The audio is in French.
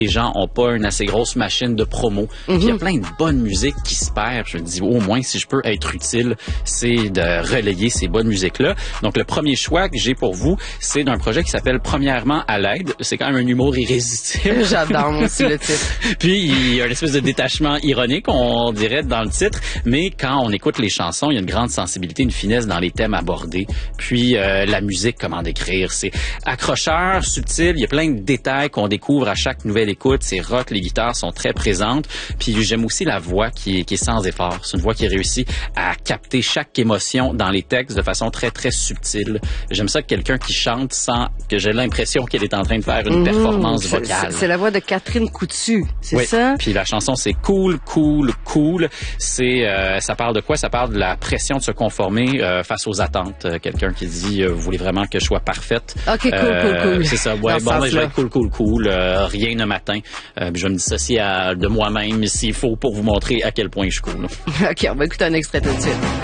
les gens ont pas une assez grosse machine de promo. Puis il y a plein de bonne musique qui se perd. Je me dis, au moins, si je peux être utile, c'est de relayer ces bonnes musiques-là. Donc, le premier choix que j'ai pour vous, c'est d'un projet qui s'appelle Premièrement à l'aide. C'est quand même un humour irrésistible. J'adore, moi aussi, le titre. Puis, il y a une espèce de détachement ironique, on dirait, dans le titre. Mais quand on écoute les chansons, il y a une grande sensibilité, une finesse dans les thèmes abordés. Puis, la musique, comment décrire? C'est accrocheur, subtil. Il y a plein de détails qu'on découvre à chaque nouvelle écoute. C'est rock, les guitares sont très présentes. Puis, j'aime aussi la voix qui est sans effort. C'est une voix qui réussit à capter chaque émotion dans les textes de façon très, très subtile. J'aime ça que quelqu'un qui chante sans que j'ai l'impression qu'elle est en train de faire une performance vocale. C'est la voix de Catherine Coutu, c'est oui. ça? Puis la chanson, c'est Cool, Cool, Cool. C'est, ça parle de quoi? Ça parle de la pression de se conformer face aux attentes. Quelqu'un qui dit, vous voulez vraiment que je sois parfaite. OK, cool. C'est ça. Ouais, bon, je vais être cool. Rien ne m'atteint. Je vais me dissocier de moi-même s'il faut pour vous montrer à quel point je suis cool. OK, on va écouter un extrait tout de suite.